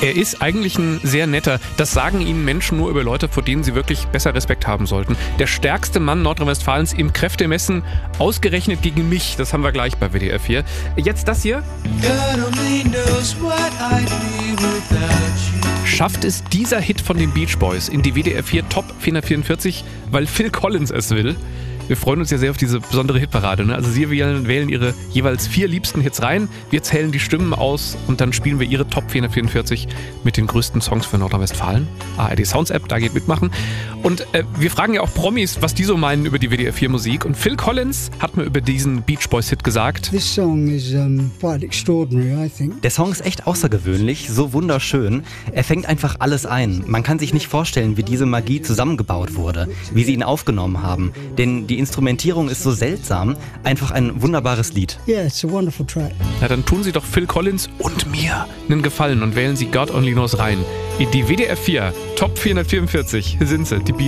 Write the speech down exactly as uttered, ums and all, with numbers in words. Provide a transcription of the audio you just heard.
Er ist eigentlich ein sehr netter. Das sagen Ihnen Menschen nur über Leute, vor denen sie wirklich besser Respekt haben sollten. Der stärkste Mann Nordrhein-Westfalens im Kräftemessen, ausgerechnet gegen mich. Das haben wir gleich bei W D R vier. Jetzt das hier. Schafft es dieser Hit von den Beach Boys in die W D R vier Top vierhundertvierundvierzig, weil Phil Collins es will? Wir freuen uns ja sehr auf diese besondere Hitparade. Ne? Also Sie wählen, wählen Ihre jeweils vier liebsten Hits rein, wir zählen die Stimmen aus und dann spielen wir Ihre Top vierhundertvierundvierzig mit den größten Songs für Nordrhein-Westfalen. A R D Sounds App, da geht mitmachen. Und äh, wir fragen ja auch Promis, was die so meinen über die W D R vier Musik. Und Phil Collins hat mir über diesen Beach Boys Hit gesagt: This song is um, quite extraordinary, I think. Der Song ist echt außergewöhnlich, so wunderschön. Er fängt einfach alles ein. Man kann sich nicht vorstellen, wie diese Magie zusammengebaut wurde, wie sie ihn aufgenommen haben. Denn die Instrumentierung ist so seltsam. Einfach ein wunderbares Lied. Yeah, it's a wonderful track. Na, dann tun Sie doch Phil Collins und mir einen Gefallen und wählen Sie God Only Knows rein. In die W D R vier Top vierhundertvierundvierzig sind sie, die